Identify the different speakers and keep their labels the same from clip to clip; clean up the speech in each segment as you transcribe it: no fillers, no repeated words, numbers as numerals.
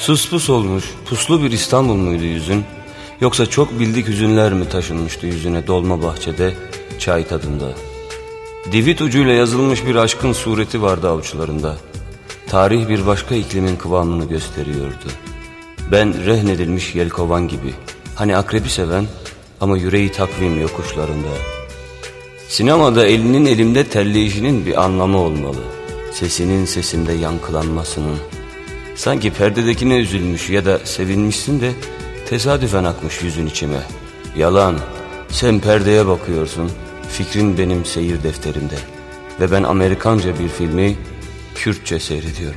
Speaker 1: Suspus olmuş, puslu bir İstanbul muydu yüzün? Yoksa çok bildik hüzünler mi taşınmıştı yüzüne dolma bahçede, çay tadında? Divit ucuyla yazılmış bir aşkın sureti vardı avuçlarında. Tarih bir başka iklimin kıvamını gösteriyordu. Ben rehnedilmiş yelkovan gibi, hani akrebi seven ama yüreği takvim yokuşlarında. Sinemada elinin elimde telleyişinin bir anlamı olmalı. Sesinin sesimde yankılanmasının. Sanki perdedekine üzülmüş ya da sevinmişsin de tesadüfen akmış yüzün içime. Yalan, sen perdeye bakıyorsun, fikrin benim seyir defterimde. Ve ben Amerikanca bir filmi Kürtçe seyrediyorum.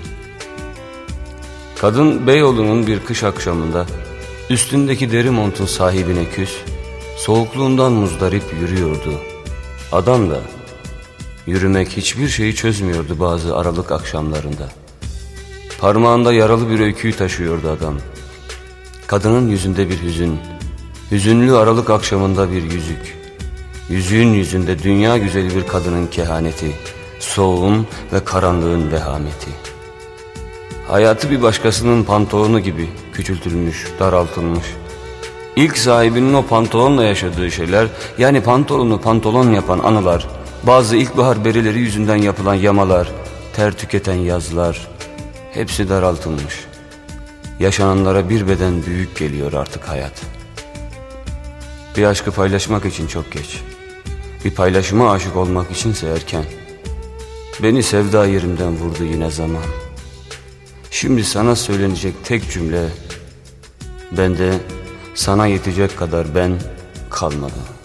Speaker 1: Kadın Beyoğlu'nun bir kış akşamında üstündeki deri montun sahibine küs, soğukluğundan muzdarip yürüyordu. Adam da yürümek hiçbir şeyi çözmüyordu bazı aralık akşamlarında. Parmağında yaralı bir öyküyü taşıyordu adam. Kadının yüzünde bir hüzün, hüzünlü aralık akşamında bir yüzük. Yüzüğün yüzünde dünya güzeli bir kadının kehaneti, soğuğun ve karanlığın vehameti. Hayatı bir başkasının pantolonu gibi küçültülmüş, daraltılmış. İlk sahibinin o pantolonla yaşadığı şeyler, yani pantolonu pantolon yapan anılar, bazı ilkbahar berileri yüzünden yapılan yamalar, ter tüketen yazlar, hepsi daraltılmış. Yaşananlara bir beden büyük geliyor artık hayat. Bir aşkı paylaşmak için çok geç. Bir paylaşıma aşık olmak içinse erken. Beni sevda yerimden vurdu yine zaman. Şimdi sana söylenecek tek cümle, bende sana yetecek kadar ben kalmadı.